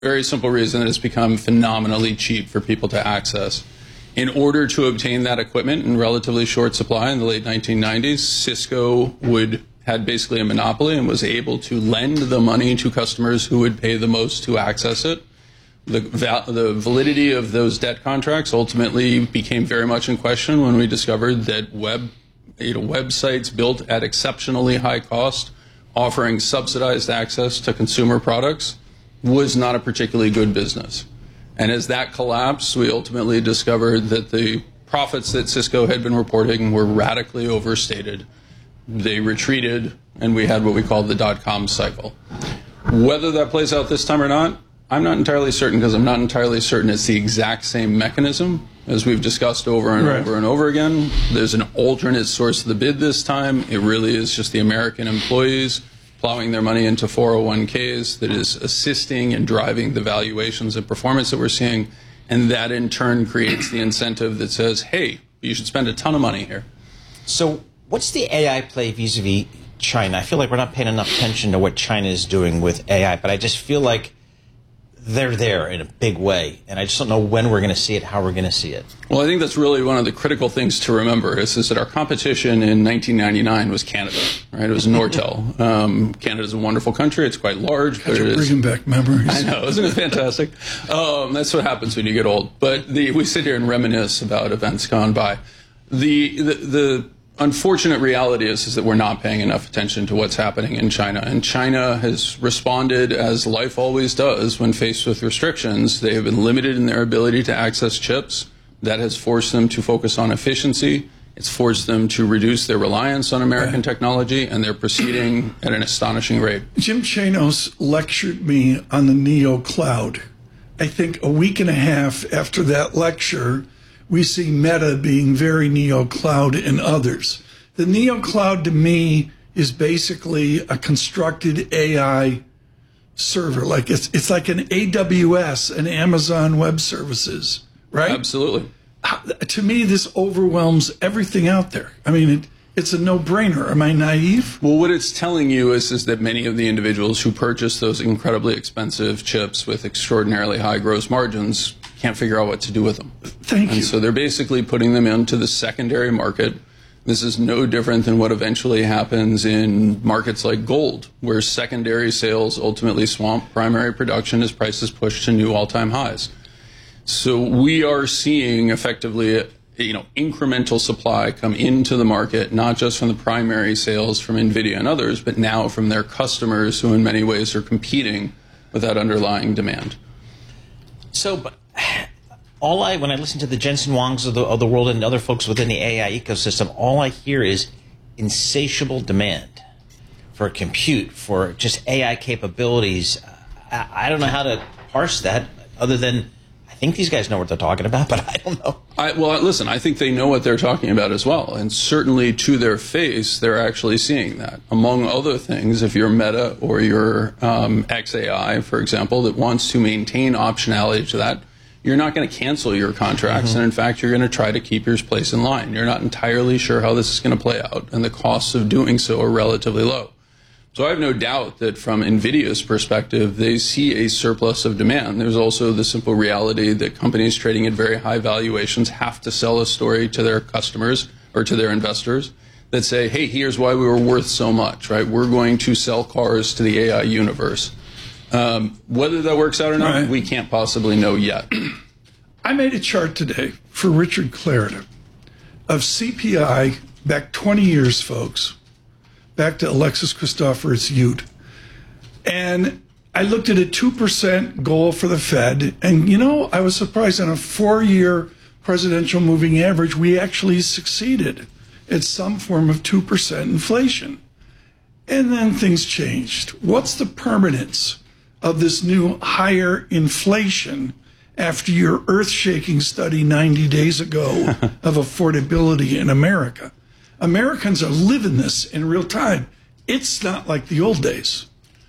Very simple reason that it's become phenomenally cheap for people to access. In order to obtain that equipment in relatively short supply in the late 1990s, Cisco had basically a monopoly and was able to lend the money to customers who would pay the most to access it. The validity of those debt contracts ultimately became very much in question when we discovered that websites built at exceptionally high cost, offering subsidized access to consumer products, was not a particularly good business. And as that collapsed, we ultimately discovered that the profits that Cisco had been reporting were radically overstated. They retreated, and we had what we call the dot-com cycle. Whether that plays out this time or not, I'm not entirely certain, because I'm not entirely certain it's the exact same mechanism as we've discussed over and over and over again. There's an alternate source of the bid this time. It really is just the American employees plowing their money into 401ks that is assisting and driving the valuations and performance that we're seeing. And that in turn creates the incentive that says, hey, you should spend a ton of money here. So what's the AI play vis-a-vis China? I feel like we're not paying enough attention to what China is doing with AI, but I just feel like they're there in a big way, and I just don't know when we're going to see it, how we're going to see it. Well, I think that's really one of the critical things to remember is that our competition in 1999 was Canada, right? It was Nortel. Canada's a wonderful country. It's quite large. But you're bringing back memories. I know. Isn't it fantastic? That's what happens when you get old. But we sit here and reminisce about events gone by. The unfortunate reality is that we're not paying enough attention to what's happening in China. And China has responded as life always does when faced with restrictions. They have been limited in their ability to access chips. That has forced them to focus on efficiency. It's forced them to reduce their reliance on American technology, and they're proceeding at an astonishing rate. Jim Chanos lectured me on the Neo Cloud. I think a week and a half after that lecture, we see Meta being very Neo Cloud and others. The Neo Cloud to me is basically a constructed AI server. Like it's like an AWS, an Amazon Web Services, right? Absolutely. To me, this overwhelms everything out there. I mean, it's a no-brainer. Am I naive? Well, what it's telling you is that many of the individuals who purchase those incredibly expensive chips with extraordinarily high gross margins can't figure out what to do with them. Thank you. And so they're basically putting them into the secondary market. This is no different than what eventually happens in markets like gold, where secondary sales ultimately swamp primary production as prices push to new all-time highs. So we are seeing effectively incremental supply come into the market, not just from the primary sales from NVIDIA and others, but now from their customers who in many ways are competing with that underlying demand. So, when I listen to the Jensen Huangs of the world and other folks within the AI ecosystem, all I hear is insatiable demand for compute, for just AI capabilities. I don't know how to parse that other than I think these guys know what they're talking about, but I don't know. Listen, I think they know what they're talking about as well. And certainly to their face, they're actually seeing that. Among other things, if you're Meta or you're XAI, for example, that wants to maintain optionality to that, you're not going to cancel your contracts. And in fact, you're going to try to keep your place in line. You're not entirely sure how this is going to play out. And the costs of doing so are relatively low. So I have no doubt that from NVIDIA's perspective, they see a surplus of demand. There's also the simple reality that companies trading at very high valuations have to sell a story to their customers or to their investors that say, hey, here's why we were worth so much, right? We're going to sell cars to the AI universe. Whether that works out or not, we can't possibly know yet. I made a chart today for Richard Clarida of CPI back 20 years, folks. Back to Alexis Christoforous Ute. And I looked at a 2% goal for the Fed. And, I was surprised on a 4-year presidential moving average, we actually succeeded at some form of 2% inflation. And then things changed. What's the permanence of this new higher inflation after your earth-shaking study 90 days ago of affordability in America? Americans are living this in real time. It's not like the old days.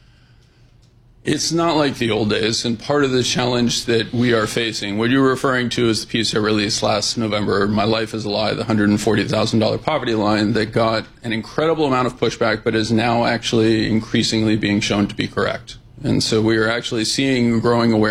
It's not like the old days, and part of the challenge that we are facing, what you're referring to is the piece I released last November, My Life is a Lie, the $140,000 poverty line that got an incredible amount of pushback, but is now actually increasingly being shown to be correct. And so we are actually seeing growing awareness